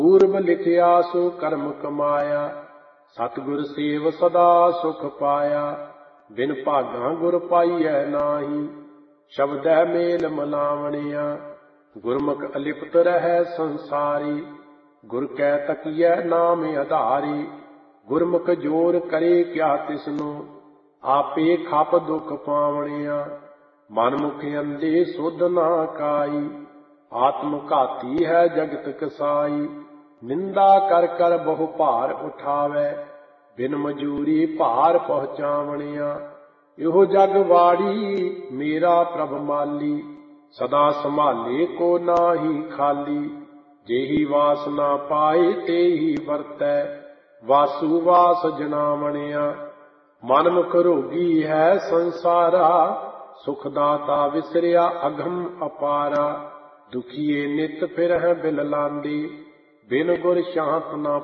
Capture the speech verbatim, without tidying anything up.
ਪੂਰਬ ਲਿਖਿਆ ਸੋ ਕਰਮ ਕਮਾਇਆ, ਸਤਿਗੁਰ ਸੇਵ ਸਦਾ ਸੁਖ ਪਾਇਆ। ਬਿਨ ਭਾਗਾਂ ਗੁਰ ਪਾਈਐ ਨਾਹੀ, ਸ਼ਬਦੈ ਮੇਲ ਮਲਾਵਣਿਆ। ਗੁਰਮੁਖ ਅਲਿਪਤ ਰਹਿ ਸੰਸਾਰੀ, ਗੁਰ ਕੈ ਤਕੀਐ ਨਾਮ ਆਧਾਰੀ। ਗੁਰਮੁਖ ਜੋਰ ਕਰੇ ਕਿਆ ਤਿਸਨੂੰ, ਆਪੇ ਖਪ ਦੁਖ ਪਾਵਣਿਆ। ਮਨ ਮੁਖ ਅੰਧੇ ਸੁਧ ਨਾ ਕਾਈ, ਆਤਮ ਘਾਤੀ ਹੈ ਜਗਤ ਕਸਾਈ। ਨਿੰਦਾ ਕਰ ਕਰ ਬਹੁ ਭਾਰ ਉਠਾਵੈ, ਬਿਨ ਮਜੂਰੀ ਭਾਰ ਪਹੁੰਚਾਵਣਿਆ। ਇਹੋ ਜਗ ਵਾੜੀ ਮੇਰਾ ਪ੍ਰਭ ਮਾਲੀ, ਸਦਾ ਸੰਭਾਲੇ ਕੋ ਨਾਹੀ ਖਾਲੀ। ਜਿਹੀ ਵਾਸ ਨਾ ਪਾਏ ਤੇਹੀ ਵਰਤੈ, ਵਾਸੂ ਵਾਸ ਜਨਾਵਣਿਆ। ਮਨ ਮੁਖ ਰੋਗੀ ਹੈ ਸੰਸਾਰਾ, ਸੁਖ ਦਾਤਾ ਵਿਸਰਿਆ ਅਗਮ ਅਪਾਰਾ। ਦੁਖੀਏ ਨਿਤ ਫਿਰਹਿ ਬਿਲ ਲਾਂਦੀ, ਬਿਨ ਗੁਰ ਸ਼ਾਂਤ ਨਾ